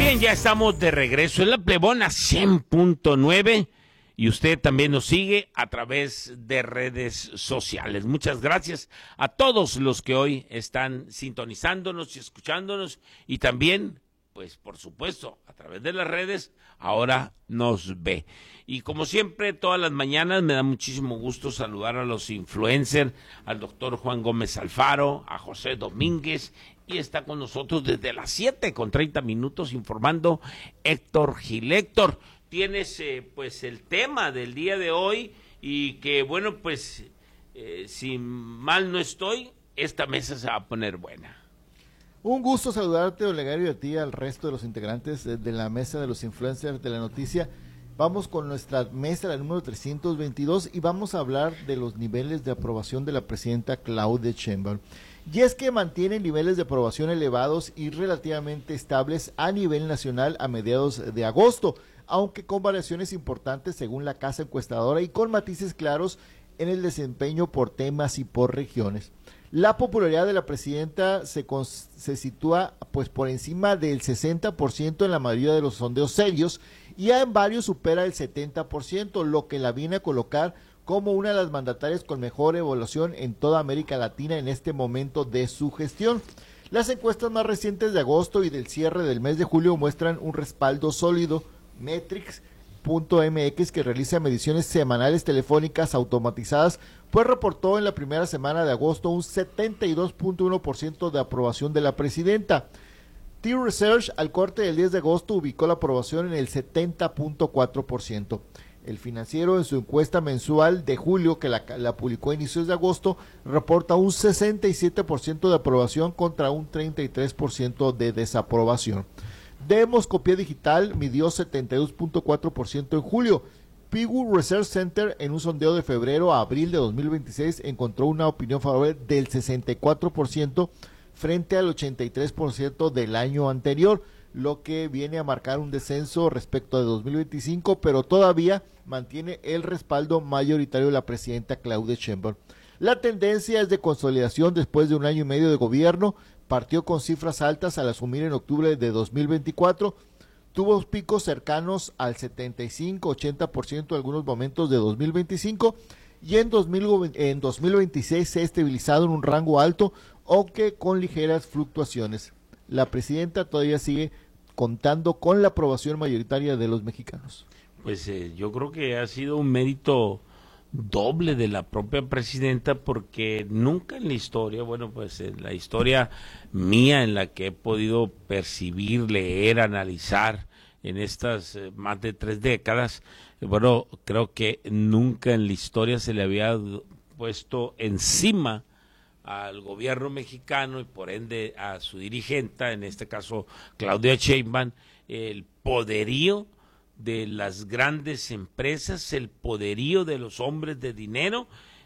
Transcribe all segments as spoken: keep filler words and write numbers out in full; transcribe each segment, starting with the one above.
Bien, ya estamos de regreso en la Plebona cien punto nueve y usted también nos sigue a través de redes sociales. Muchas gracias a todos los que hoy están sintonizándonos y escuchándonos y también, pues por supuesto, a través de las redes, ahora nos ve. Y como siempre, todas las mañanas me da muchísimo gusto saludar a los influencers, al doctor Juan Gómez Alfaro, a José Domínguez, y está con nosotros desde las siete con treinta minutos informando Héctor Gil. Héctor, tienes eh, pues el tema del día de hoy y que bueno, pues eh, si mal no estoy, esta mesa se va a poner buena. Un gusto saludarte, Olegario, y a ti, al resto de los integrantes de la mesa de los influencers de la noticia. Vamos con nuestra mesa, la número trescientos veintidós, y vamos a hablar de los niveles de aprobación de la presidenta Claudia Sheinbaum. Y es que mantiene niveles de aprobación elevados y relativamente estables a nivel nacional a mediados de agosto, aunque con variaciones importantes según la casa encuestadora y con matices claros en el desempeño por temas y por regiones. La popularidad de la presidenta se, se sitúa pues por encima del sesenta por ciento en la mayoría de los sondeos serios y ya en varios supera el setenta por ciento, lo que la viene a colocar como una de las mandatarias con mejor evaluación en toda América Latina en este momento de su gestión. Las encuestas más recientes de agosto y del cierre del mes de julio muestran un respaldo sólido. Metrix punto m x, que realiza mediciones semanales telefónicas automatizadas, pues reportó en la primera semana de agosto un setenta y dos punto uno por ciento de aprobación de la presidenta. T-Research al corte del diez de agosto ubicó la aprobación en el setenta punto cuatro por ciento. El Financiero, en su encuesta mensual de julio, que la, la publicó a inicios de agosto, reporta un sesenta y siete por ciento de aprobación contra un treinta y tres por ciento de desaprobación. Demoscopía Digital midió setenta y dos punto cuatro por ciento en julio. Pew Research Center, en un sondeo de febrero a abril de dos mil veintiséis, encontró una opinión favorable del sesenta y cuatro por ciento frente al ochenta y tres por ciento del año anterior, lo que viene a marcar un descenso respecto de dos mil veinticinco, pero todavía mantiene el respaldo mayoritario de la presidenta Claudia Sheinbaum. La tendencia es de consolidación después de un año y medio de gobierno. Partió con cifras altas al asumir en octubre de dos mil veinticuatro, tuvo picos cercanos al setenta y cinco a ochenta por ciento en algunos momentos de dos mil veinticinco y en, dos mil, en dos mil veintiséis se ha estabilizado en un rango alto, aunque con ligeras fluctuaciones. La presidenta todavía sigue contando con la aprobación mayoritaria de los mexicanos. Pues eh, yo creo que ha sido un mérito doble de la propia presidenta, porque nunca en la historia, bueno, pues en la historia mía en la que he podido percibir, leer, analizar en estas eh, más de tres décadas, eh, bueno, creo que nunca en la historia se le había puesto encima al gobierno mexicano y por ende a su dirigente, en este caso Claudia Sheinbaum, el poderío de las grandes empresas, el poderío de los hombres de dinero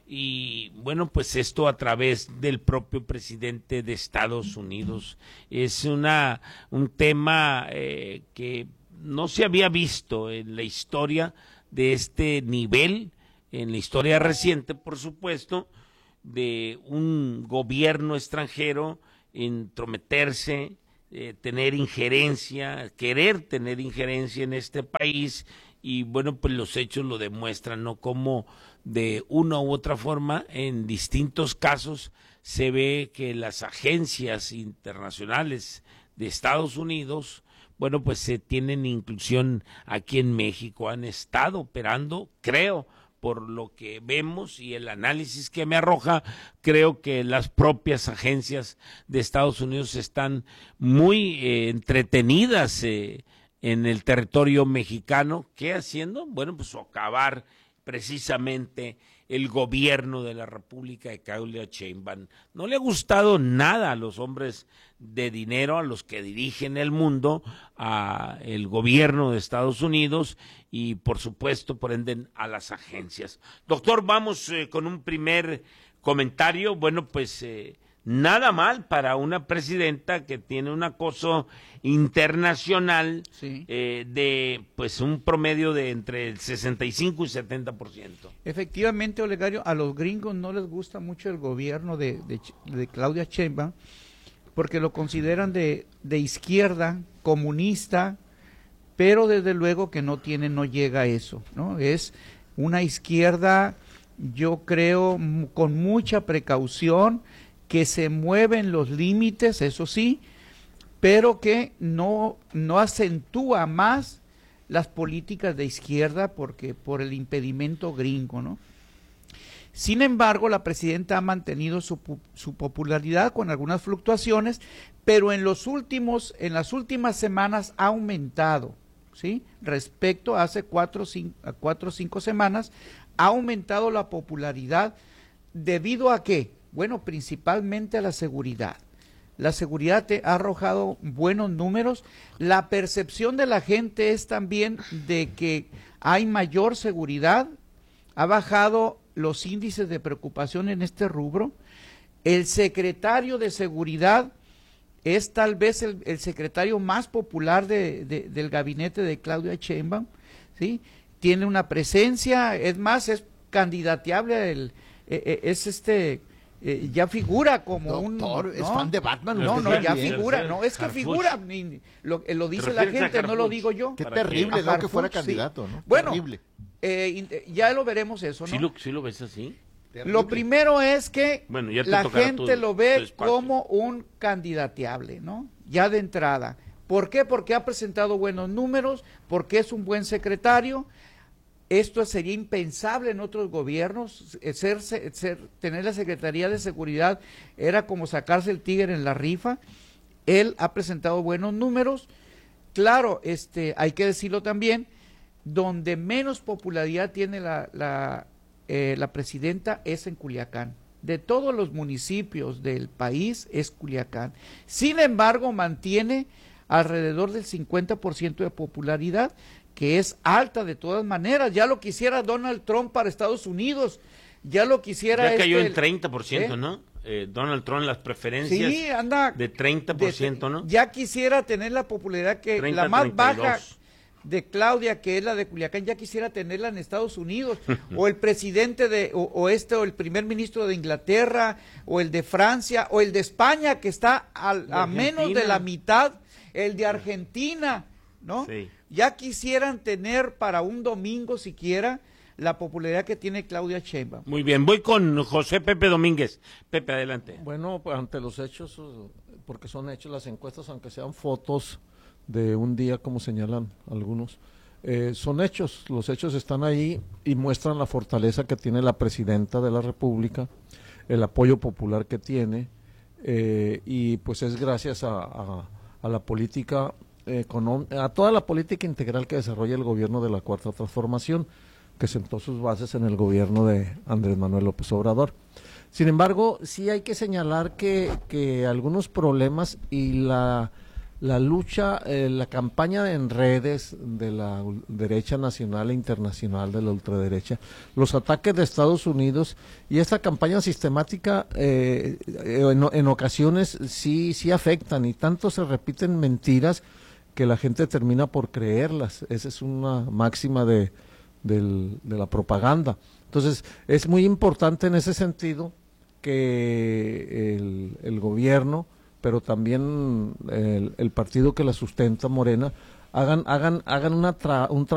y bueno, pues esto a través del propio presidente de Estados Unidos. Es una un tema eh, que no se había visto en la historia de este nivel, en la historia reciente, por supuesto, de un gobierno extranjero entrometerse, Eh, tener injerencia, querer tener injerencia en este país y bueno, pues los hechos lo demuestran, ¿no? Como de una u otra forma, en distintos casos, se ve que las agencias internacionales de Estados Unidos, bueno, pues se tienen inclusión aquí en México, han estado operando, creo, por lo que vemos y el análisis que me arroja, creo que las propias agencias de Estados Unidos están muy eh, entretenidas eh, en el territorio mexicano. ¿Qué haciendo? Bueno, pues socavar precisamente el gobierno de la República de Claudia Sheinbaum. No le ha gustado nada a los hombres de dinero, a los que dirigen el mundo, a el gobierno de Estados Unidos y por supuesto, por ende, a las agencias. Doctor, vamos eh, con un primer comentario. Bueno, pues eh, nada mal para una presidenta que tiene un acoso internacional, sí, eh, de pues un promedio de entre el sesenta y cinco y setenta por ciento. Efectivamente, Olegario, a los gringos no les gusta mucho el gobierno de, de, de Claudia Sheinbaum, porque lo consideran de, de izquierda, comunista, pero desde luego que no tiene, no llega a eso, ¿no? Es una izquierda, yo creo, con mucha precaución, que se mueve en los límites, eso sí, pero que no, no acentúa más las políticas de izquierda porque por el impedimento gringo, ¿no? Sin embargo, la presidenta ha mantenido su, su popularidad con algunas fluctuaciones, pero en los últimos, en las últimas semanas ha aumentado, ¿sí? Respecto a hace cuatro, cinco, a cuatro o cinco semanas, ha aumentado la popularidad. ¿Debido a qué? Bueno, principalmente a la seguridad. La seguridad te ha arrojado buenos números. La percepción de la gente es también de que hay mayor seguridad. Ha bajado los índices de preocupación en este rubro. El secretario de Seguridad es tal vez el, el secretario más popular de, de, del gabinete de Claudia Sheinbaum, ¿sí? Tiene una presencia, es más, es candidateable, el, eh, es este... Eh, ya figura como Doctor, un... es ¿no? fan de Batman. No, no, ya bien. figura, no, es que figura, ni, lo, lo dice la gente, no lo digo yo. Qué terrible, que, ¿no? Que fuera sí. candidato, ¿no? Bueno, terrible. Eh, ya lo veremos eso, ¿no? ¿Sí lo, sí lo ves así? Terrible. Lo primero es que bueno, ya te la gente tu, lo ve como un candidateable, ¿no? Ya de entrada. ¿Por qué? Porque ha presentado buenos números, porque es un buen secretario. Esto sería impensable en otros gobiernos, ser, ser, tener la Secretaría de Seguridad era como sacarse el tigre en la rifa. Él ha presentado buenos números, claro, este, hay que decirlo también, donde menos popularidad tiene la, la, eh, la presidenta es en Culiacán. De todos los municipios del país es Culiacán. Sin embargo, mantiene alrededor del cincuenta por ciento de popularidad, que es alta de todas maneras. Ya lo quisiera Donald Trump para Estados Unidos, ya lo quisiera... Ya cayó este, en treinta por ciento, ¿eh? ¿No? Eh, Donald Trump, las preferencias sí, anda de treinta por ciento, de, ¿no? Ya quisiera tener la popularidad que treinta, la más treinta y dos. baja de Claudia, que es la de Culiacán, ya quisiera tenerla en Estados Unidos, o el presidente de, o, o este, o el primer ministro de Inglaterra, o el de Francia, o el de España, que está al, a menos de la mitad, el de Argentina, ¿no? Sí. Ya quisieran tener para un domingo siquiera la popularidad que tiene Claudia Sheinbaum. Muy bien, voy con José Pepe Domínguez. Pepe, adelante. Bueno, pues ante los hechos, porque son hechos las encuestas, aunque sean fotos de un día, como señalan algunos, eh, son hechos, los hechos están ahí y muestran la fortaleza que tiene la presidenta de la República, el apoyo popular que tiene, eh, y pues es gracias a, a, a la política a toda la política integral que desarrolla el gobierno de la Cuarta Transformación, que sentó sus bases en el gobierno de Andrés Manuel López Obrador. Sin embargo, sí hay que señalar que, que algunos problemas y la, la lucha, eh, la campaña en redes de la derecha nacional e internacional, de la ultraderecha, los ataques de Estados Unidos y esta campaña sistemática eh, en, en ocasiones sí, sí afectan, y tanto se repiten mentiras que la gente termina por creerlas. Esa es una máxima de, de, de la propaganda. Entonces, es muy importante en ese sentido que el, el gobierno, pero también el, el partido que la sustenta, Morena, hagan, hagan, hagan una tra, un trabajo